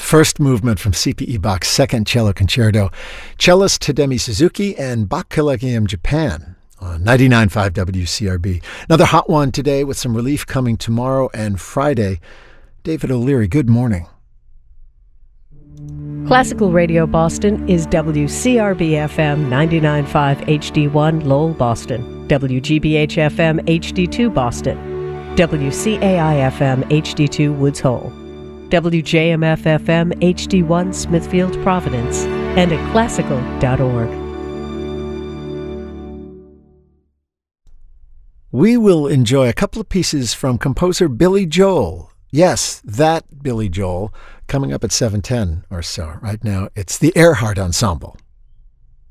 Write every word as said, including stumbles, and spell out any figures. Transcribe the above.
first movement from C P E Bach's Second Cello Concerto, cellist Tademi Suzuki and Bach Collegium Japan on ninety-nine point five W C R B. Another hot one today with some relief coming tomorrow and Friday. David O'Leary, good morning. Classical Radio Boston is W C R B F M ninety-nine point five H D one Lowell, Boston, W G B H F M H D two Boston, W C A I F M H D two Woods Hole, W J M F F M H D one Smithfield, Providence, and at classical dot org. We will enjoy a couple of pieces from composer Billy Joel. Yes, that Billy Joel, coming up at seven ten or so. Right now, it's the Earhart Ensemble.